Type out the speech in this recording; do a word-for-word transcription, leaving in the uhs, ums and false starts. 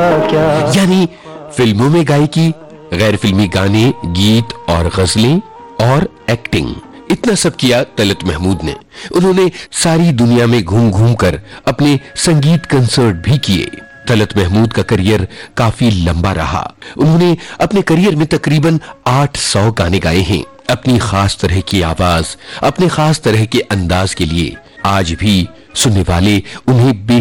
यानी फिल्मों में गायकी, गैर फिल्मी गाने, गीत और गजलें और एक्टिंग, इतना सब किया तलत महमूद ने। उन्होंने सारी दुनिया में घूम घूम कर अपने संगीत कंसर्ट भी किए। तलत महमूद का करियर काफी लंबा रहा। उन्होंने अपने करियर में तकरीबन आठ सौ गाने गाए हैं। अपनी खास तरह की आवाज, अपने खास तरह के अंदाज के लिए आज भी सुनने वाले उन्हें